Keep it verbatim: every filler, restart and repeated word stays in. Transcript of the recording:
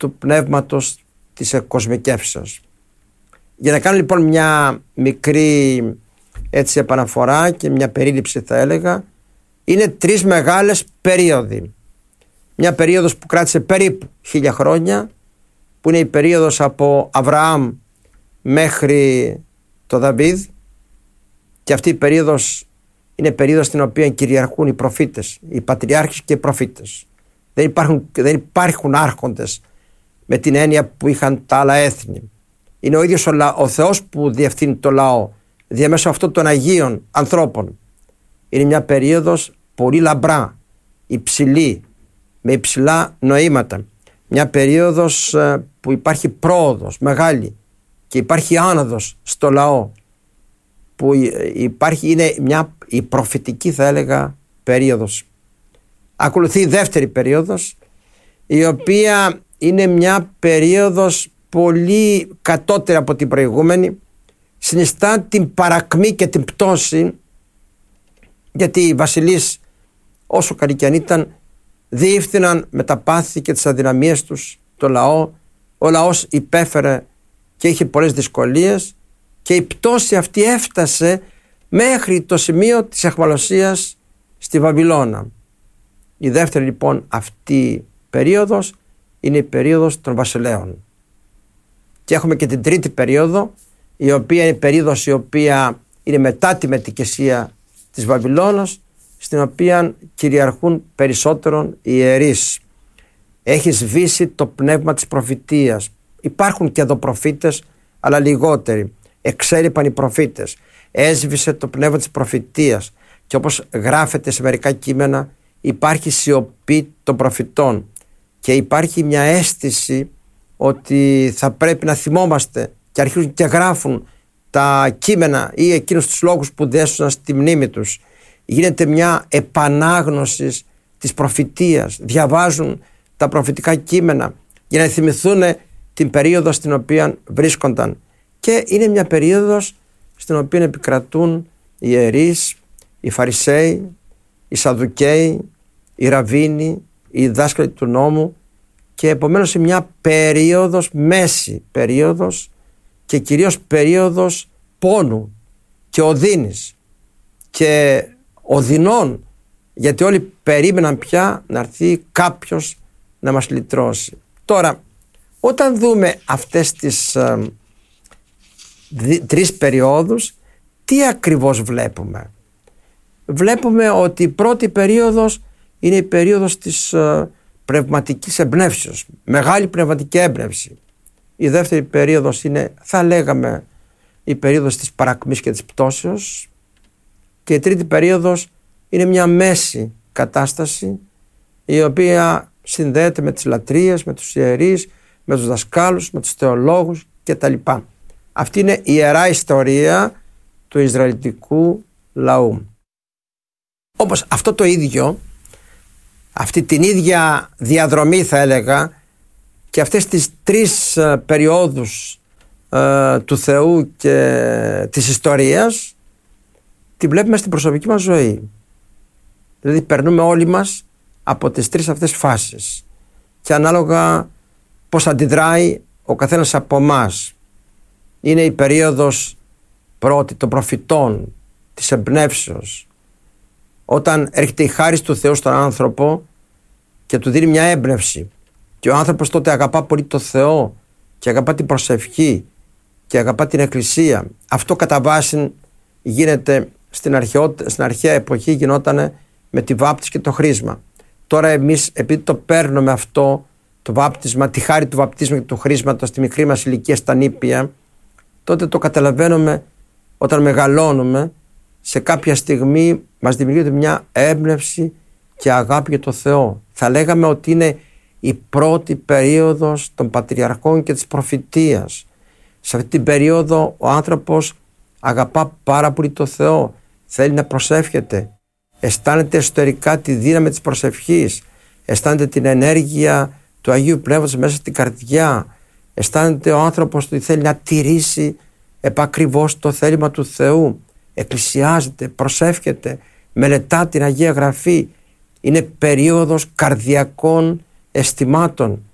του πνεύματος της εκκοσμικεύσεως. Για να κάνω λοιπόν μια μικρή έτσι επαναφορά και μια περίληψη θα έλεγα, είναι τρεις μεγάλες περίοδοι. Μια περίοδος που κράτησε περίπου χίλια χρόνια, που είναι η περίοδος από Αβραάμ μέχρι το Δαβίδ, και αυτή η περίοδος είναι περίοδος στην οποία κυριαρχούν οι προφήτες, οι πατριάρχες και οι προφήτες. Δεν υπάρχουν, δεν υπάρχουν άρχοντες με την έννοια που είχαν τα άλλα έθνη. Είναι ο ίδιος ο, ο Θεός που διευθύνει το λαό διαμέσου αυτών των Αγίων ανθρώπων. Είναι μια περίοδος πολύ λαμπρά, υψηλή, με υψηλά νοήματα. Μια περίοδος που υπάρχει πρόοδος μεγάλη και υπάρχει άνοδος στο λαό, που υπάρχει, είναι μια η προφητική θα έλεγα περίοδος. Ακολουθεί η δεύτερη περίοδος, η οποία είναι μια περίοδος πολύ κατώτερη από την προηγούμενη, συνιστά την παρακμή και την πτώση, γιατί οι βασιλείς όσο καλοί κι αν ήταν διεύθυναν με τα πάθη και τις αδυναμίες τους το λαό. Ο λαός υπέφερε και είχε πολλές δυσκολίες, και η πτώση αυτή έφτασε μέχρι το σημείο της αιχμαλωσίας στη Βαβυλώνα. Η δεύτερη λοιπόν αυτή περίοδος είναι η περίοδος των βασιλέων. Και έχουμε και την τρίτη περίοδο, η οποία είναι η περίοδος η οποία είναι μετά τη μετικεσία της Βαβυλώνας, στην οποία κυριαρχούν περισσότερον οι ιερείς. Έχει σβήσει το πνεύμα της προφητείας. Υπάρχουν και εδώ προφήτες, αλλά λιγότεροι. Εξέλιπαν οι προφήτες. Έσβησε το πνεύμα της προφητείας, και όπως γράφεται σε μερικά κείμενα, υπάρχει σιωπή των προφητών και υπάρχει μια αίσθηση ότι θα πρέπει να θυμόμαστε, και αρχίζουν και γράφουν τα κείμενα ή εκείνους τους λόγους που δέσουν στη μνήμη τους. Γίνεται μια επανάγνωση της προφητείας, διαβάζουν τα προφητικά κείμενα για να θυμηθούν την περίοδο στην οποία βρίσκονταν, και είναι μια περίοδος στην οποία επικρατούν οι ιερείς, οι Φαρισαίοι, οι Σαδουκαίοι, οι Ραββίνοι, οι δάσκαλοι του νόμου, και επομένως είναι μια περίοδος, μέση περίοδος, και κυρίως περίοδος πόνου και οδύνης και οδυνών, γιατί όλοι περίμεναν πια να έρθει κάποιος να μας λυτρώσει. Τώρα, όταν δούμε αυτές τις ε, δι, τρεις περιόδους, τι ακριβώς βλέπουμε? Βλέπουμε ότι η πρώτη περίοδος είναι η περίοδος της ε, πνευματικής εμπνεύσεως, μεγάλη πνευματική έμπνευση. Η δεύτερη περίοδος είναι, θα λέγαμε, η περίοδος της παρακμής και της πτώσεως, και η τρίτη περίοδος είναι μια μέση κατάσταση, η οποία συνδέεται με τις λατρείες, με τους ιερείς, με τους δασκάλους, με τους θεολόγους κτλ. Αυτή είναι η ιερά ιστορία του Ισραηλιτικού λαού. Όπως αυτό το ίδιο, αυτή την ίδια διαδρομή θα έλεγα, και αυτές τις τρεις ε, περιόδους ε, του Θεού και της ιστορίας, τη βλέπουμε στην προσωπική μας ζωή. Δηλαδή περνούμε όλοι μας από τις τρεις αυτές φάσεις, και ανάλογα πώς αντιδράει ο καθένας από εμάς. Είναι η περίοδος πρώτη των προφητών, της εμπνεύσεως, όταν έρχεται η χάρις του Θεού στον άνθρωπο και του δίνει μια έμπνευση, και ο άνθρωπος τότε αγαπά πολύ το Θεό και αγαπά την προσευχή και αγαπά την Εκκλησία. Αυτό κατά βάση γίνεται στην, αρχαιό, στην αρχαία εποχή, γινόταν με τη βάπτιση και το χρίσμα. Τώρα εμείς, επειδή το παίρνουμε αυτό το βάπτισμα, τη χάρη του βαπτίσματος και του χρίσματος στη μικρή μας ηλικία, στα νήπια, τότε το καταλαβαίνουμε όταν μεγαλώνουμε. Σε κάποια στιγμή μας δημιουργείται μια έμπνευση και αγάπη για το Θεό. Θα λέγαμε ότι είναι η πρώτη περίοδος των πατριαρχών και της προφητείας. Σε αυτή την περίοδο ο άνθρωπος αγαπά πάρα πολύ το Θεό, θέλει να προσεύχεται, αισθάνεται εσωτερικά τη δύναμη της προσευχής, αισθάνεται την ενέργεια του Αγίου Πνεύματος μέσα στην καρδιά, αισθάνεται ο άνθρωπος ότι θέλει να τηρήσει επακριβώς το θέλημα του Θεού, εκκλησιάζεται, προσεύχεται, μελετά την Αγία Γραφή. Είναι περίοδος καρδιακών αισθημάτων,